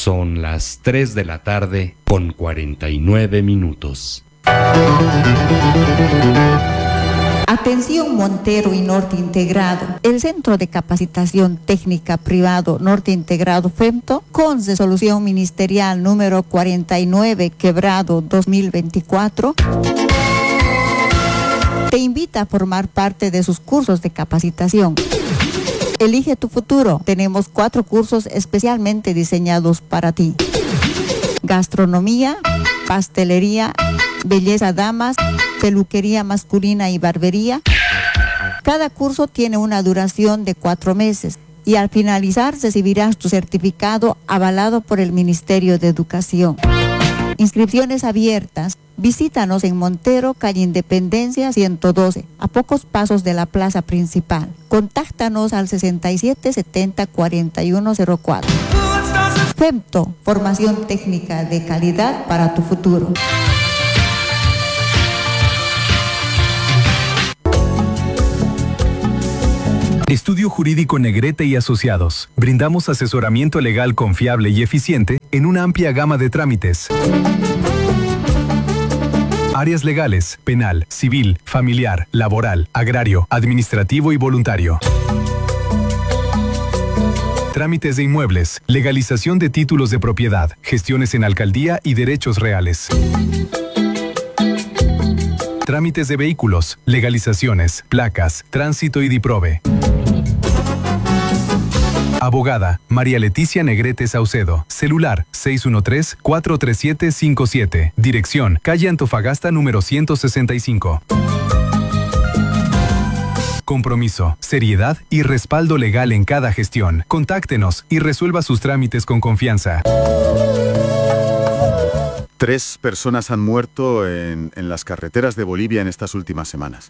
Son las 3 de la tarde con 49 minutos. Atención Montero y Norte Integrado. El Centro de Capacitación Técnica Privado Norte Integrado FEMTO, con resolución ministerial número 49/2024, te invita a formar parte de sus cursos de capacitación. Elige tu futuro. Tenemos 4 cursos especialmente diseñados para ti: gastronomía, pastelería, belleza damas, peluquería masculina y barbería. Cada curso tiene una duración de 4 meses y al finalizar recibirás tu certificado avalado por el Ministerio de Educación. Inscripciones abiertas. Visítanos en Montero, calle Independencia 112, a pocos pasos de la plaza principal. Contáctanos al 67 70 4104. FEMTO, formación técnica de calidad para tu futuro. Estudio Jurídico Negrete y Asociados. Brindamos asesoramiento legal confiable y eficiente en una amplia gama de trámites. Áreas legales: penal, civil, familiar, laboral, agrario, administrativo y voluntario. Trámites de inmuebles, legalización de títulos de propiedad, gestiones en alcaldía y derechos reales. Trámites de vehículos, legalizaciones, placas, tránsito y DIPROVE. Abogada María Leticia Negrete Saucedo. Celular 613-437-57. Dirección: calle Antofagasta número 165. Compromiso, seriedad y respaldo legal en cada gestión. Contáctenos y resuelva sus trámites con confianza. 3 personas han muerto en las carreteras de Bolivia en estas últimas semanas.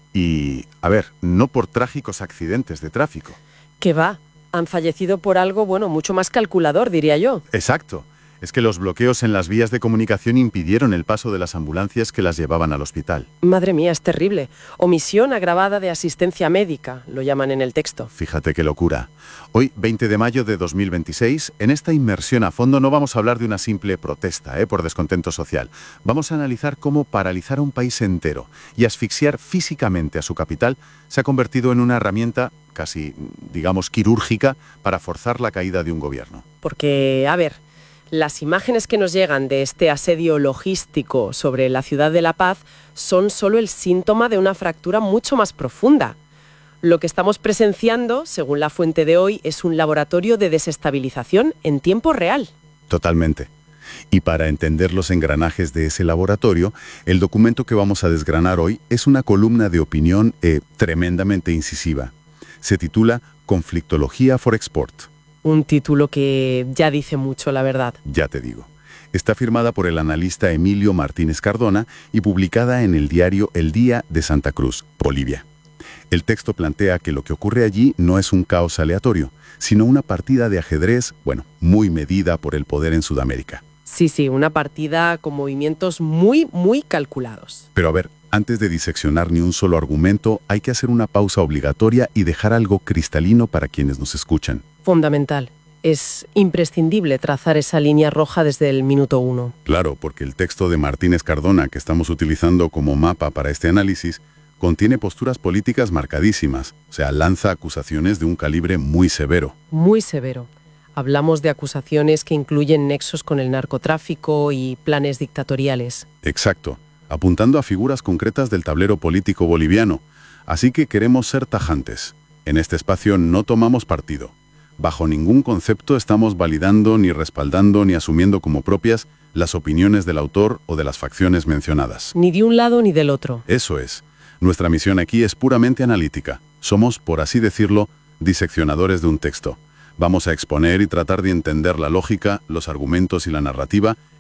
Y, a ver, no por trágicos accidentes de tráfico. ¿Qué va? Han fallecido por algo, mucho más calculador, diría yo. Exacto. Es que los bloqueos en las vías de comunicación impidieron el paso de las ambulancias que las llevaban al hospital. Madre mía, es terrible. Omisión agravada de asistencia médica, lo llaman en el texto. Fíjate qué locura. Hoy, 20 de mayo de 2026, en esta inmersión a fondo no vamos a hablar de una simple protesta, por descontento social. Vamos a analizar cómo paralizar a un país entero y asfixiar físicamente a su capital se ha convertido en una herramienta casi, digamos, quirúrgica para forzar la caída de un gobierno. Porque, a ver, las imágenes que nos llegan de este asedio logístico sobre la ciudad de La Paz son solo el síntoma de una fractura mucho más profunda. Lo que estamos presenciando, según la fuente de hoy, es un laboratorio de desestabilización en tiempo real. Totalmente. Y para entender los engranajes de ese laboratorio, el documento que vamos a desgranar hoy es una columna de opinión tremendamente incisiva. Se titula Conflictología for Export. Un título que ya dice mucho, la verdad. Ya te digo. Está firmada por el analista Emilio Martínez Cardona y publicada en el diario El Día de Santa Cruz, Bolivia. El texto plantea que lo que ocurre allí no es un caos aleatorio, sino una partida de ajedrez, muy medida por el poder en Sudamérica. Sí, una partida con movimientos muy calculados. Pero a ver, antes de diseccionar ni un solo argumento, hay que hacer una pausa obligatoria y dejar algo cristalino para quienes nos escuchan. Fundamental. Es imprescindible trazar esa línea roja desde el minuto 1. Claro, porque el texto de Martínez Cardona que estamos utilizando como mapa para este análisis contiene posturas políticas marcadísimas, o sea, lanza acusaciones de un calibre muy severo. Muy severo. Hablamos de acusaciones que incluyen nexos con el narcotráfico y planes dictatoriales. Exacto, apuntando a figuras concretas del tablero político boliviano. Así que queremos ser tajantes. En este espacio no tomamos partido. Bajo ningún concepto estamos validando, ni respaldando, ni asumiendo como propias las opiniones del autor o de las facciones mencionadas. Ni de un lado ni del otro. Eso es. Nuestra misión aquí es puramente analítica. Somos, por así decirlo, diseccionadores de un texto. Vamos a exponer y tratar de entender la lógica, los argumentos y la narrativa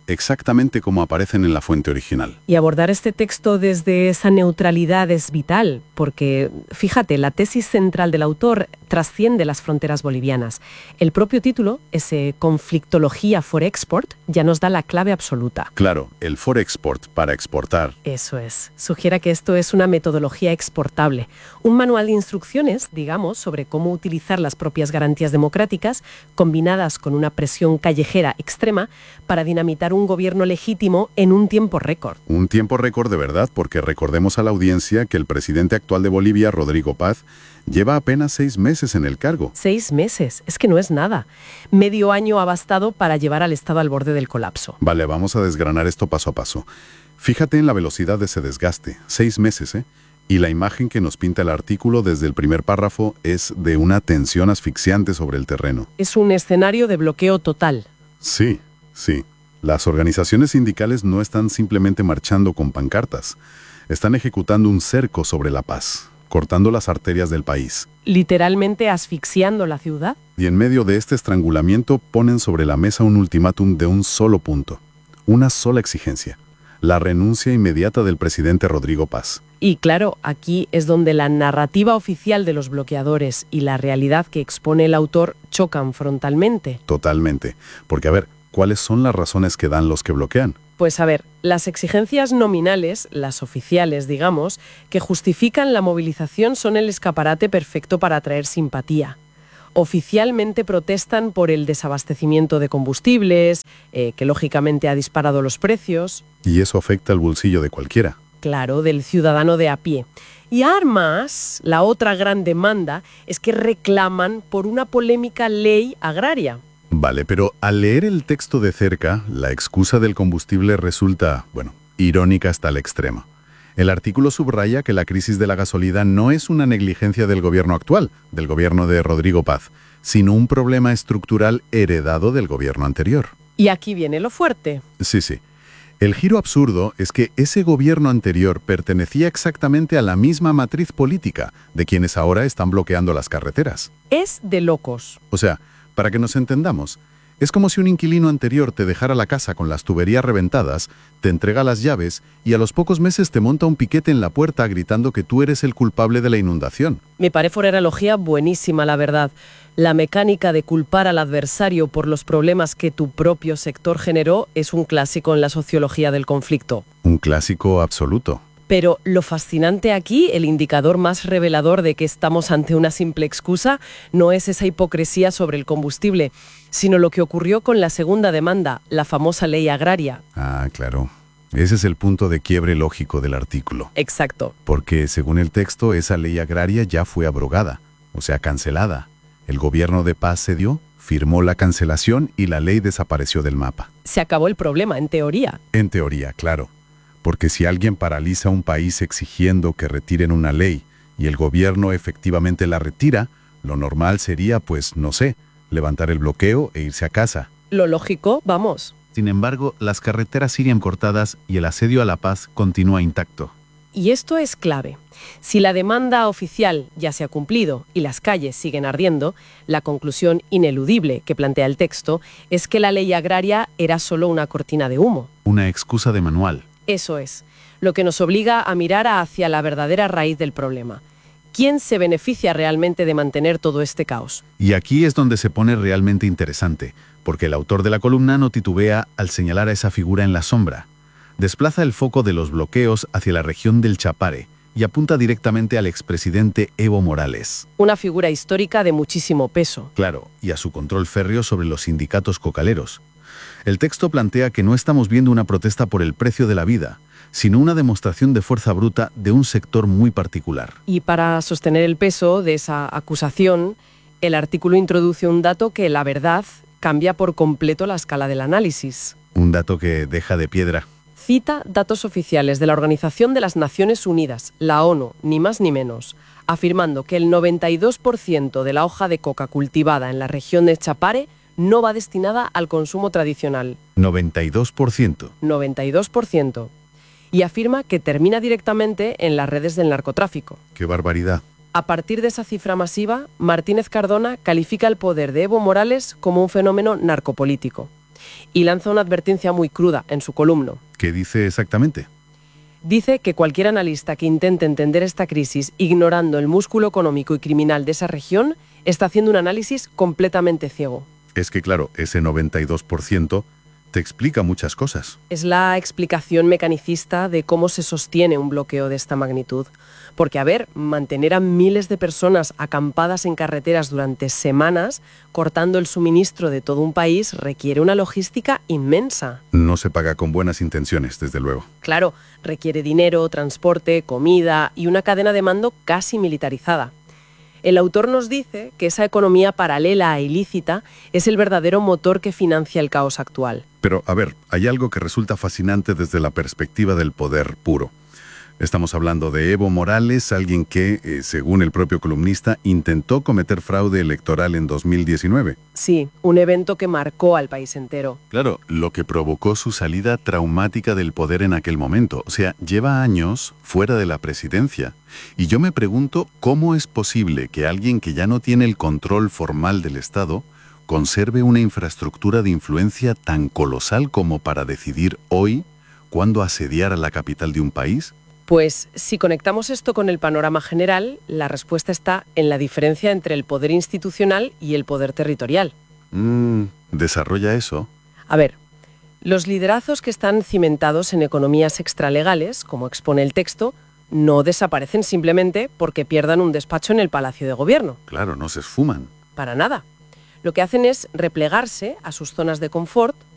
exactamente como aparecen en la fuente original. Y abordar este texto desde esa neutralidad es vital, porque, fíjate, la tesis central del autor trasciende las fronteras bolivianas. El propio título, ese Conflictología for Export, ya nos da la clave absoluta. Claro, el for export, para exportar. Eso es. Sugiere que esto es una metodología exportable. Un manual de instrucciones, digamos, sobre cómo utilizar las propias garantías democráticas, combinadas con una presión callejera extrema, para dinamitar un gobierno legítimo en un tiempo récord. Un tiempo récord de verdad, porque recordemos a la audiencia que el presidente actual de Bolivia, Rodrigo Paz, lleva apenas 6 meses en el cargo. 6 meses, es que no es nada. Medio año ha bastado para llevar al Estado al borde del colapso. Vale, vamos a desgranar esto paso a paso. Fíjate en la velocidad de ese desgaste. 6 meses, ¿eh? Y la imagen que nos pinta el artículo desde el primer párrafo es de una tensión asfixiante sobre el terreno. Es un escenario de bloqueo total. Sí, sí. Las organizaciones sindicales no están simplemente marchando con pancartas. Están ejecutando un cerco sobre La Paz, cortando las arterias del país. Literalmente asfixiando la ciudad. Y en medio de este estrangulamiento ponen sobre la mesa un ultimátum de un solo punto, una sola exigencia: la renuncia inmediata del presidente Rodrigo Paz. Y claro, aquí es donde la narrativa oficial de los bloqueadores y la realidad que expone el autor chocan frontalmente. Totalmente. Porque, a ver, ¿cuáles son las razones que dan los que bloquean? Pues a ver, las exigencias nominales, las oficiales, digamos, que justifican la movilización son el escaparate perfecto para atraer simpatía. Oficialmente protestan por el desabastecimiento de combustibles, que lógicamente ha disparado los precios. Y eso afecta al bolsillo de cualquiera. Claro, del ciudadano de a pie. Y además, la otra gran demanda es que reclaman por una polémica ley agraria. Vale, pero al leer el texto de cerca, la excusa del combustible resulta, bueno, irónica hasta el extremo. El artículo subraya que la crisis de la gasolina no es una negligencia del gobierno actual, del gobierno de Rodrigo Paz, sino un problema estructural heredado del gobierno anterior. Y aquí viene lo fuerte. Sí, sí. El giro absurdo es que ese gobierno anterior pertenecía exactamente a la misma matriz política de quienes ahora están bloqueando las carreteras. Es de locos. O sea, para que nos entendamos, es como si un inquilino anterior te dejara la casa con las tuberías reventadas, te entrega las llaves y a los pocos meses te monta un piquete en la puerta gritando que tú eres el culpable de la inundación. Me parece una analogía buenísima, la verdad. La mecánica de culpar al adversario por los problemas que tu propio sector generó es un clásico en la sociología del conflicto. Un clásico absoluto. Pero lo fascinante aquí, el indicador más revelador de que estamos ante una simple excusa, no es esa hipocresía sobre el combustible, sino lo que ocurrió con la segunda demanda, la famosa ley agraria. Ah, claro. Ese es el punto de quiebre lógico del artículo. Exacto. Porque, según el texto, esa ley agraria ya fue abrogada, o sea, cancelada. El gobierno de Paz cedió, firmó la cancelación y la ley desapareció del mapa. Se acabó el problema, en teoría. En teoría, claro. Porque si alguien paraliza un país exigiendo que retiren una ley y el gobierno efectivamente la retira, lo normal sería, pues, no sé, levantar el bloqueo e irse a casa. Lo lógico, vamos. Sin embargo, las carreteras siguen cortadas y el asedio a La Paz continúa intacto. Y esto es clave. Si la demanda oficial ya se ha cumplido y las calles siguen ardiendo, la conclusión ineludible que plantea el texto es que la ley agraria era solo una cortina de humo. Una excusa de manual. Eso es, lo que nos obliga a mirar hacia la verdadera raíz del problema. ¿Quién se beneficia realmente de mantener todo este caos? Y aquí es donde se pone realmente interesante, porque el autor de la columna no titubea al señalar a esa figura en la sombra. Desplaza el foco de los bloqueos hacia la región del Chapare y apunta directamente al expresidente Evo Morales. Una figura histórica de muchísimo peso. Claro, y a su control férreo sobre los sindicatos cocaleros. El texto plantea que no estamos viendo una protesta por el precio de la vida, sino una demostración de fuerza bruta de un sector muy particular. Y para sostener el peso de esa acusación, el artículo introduce un dato que, la verdad, cambia por completo la escala del análisis. Un dato que deja de piedra. Cita datos oficiales de la Organización de las Naciones Unidas, la ONU, ni más ni menos, afirmando que el 92% de la hoja de coca cultivada en la región de Chapare no va destinada al consumo tradicional. 92%. 92%. Y afirma que termina directamente en las redes del narcotráfico. ¡Qué barbaridad! A partir de esa cifra masiva, Martínez Cardona califica el poder de Evo Morales como un fenómeno narcopolítico. Y lanza una advertencia muy cruda en su columna. ¿Qué dice exactamente? Dice que cualquier analista que intente entender esta crisis ignorando el músculo económico y criminal de esa región está haciendo un análisis completamente ciego. Es que claro, ese 92% te explica muchas cosas. Es la explicación mecanicista de cómo se sostiene un bloqueo de esta magnitud. Porque, a ver, mantener a miles de personas acampadas en carreteras durante semanas, cortando el suministro de todo un país, requiere una logística inmensa. No se paga con buenas intenciones, desde luego. Claro, requiere dinero, transporte, comida y una cadena de mando casi militarizada. El autor nos dice que esa economía paralela e ilícita es el verdadero motor que financia el caos actual. Pero, a ver, hay algo que resulta fascinante desde la perspectiva del poder puro. Estamos hablando de Evo Morales, alguien que, según el propio columnista, intentó cometer fraude electoral en 2019. Sí, un evento que marcó al país entero. Claro, lo que provocó su salida traumática del poder en aquel momento. O sea, lleva años fuera de la presidencia. Y yo me pregunto cómo es posible que alguien que ya no tiene el control formal del Estado conserve una infraestructura de influencia tan colosal como para decidir hoy cuándo asediar a la capital de un país. Pues si conectamos esto con el panorama general, la respuesta está en la diferencia entre el poder institucional y el poder territorial. Desarrolla eso. A ver, los liderazgos que están cimentados en economías extralegales, como expone el texto, no desaparecen simplemente porque pierdan un despacho en el Palacio de Gobierno. Claro, no se esfuman. Para nada. Lo que hacen es replegarse a sus zonas de confort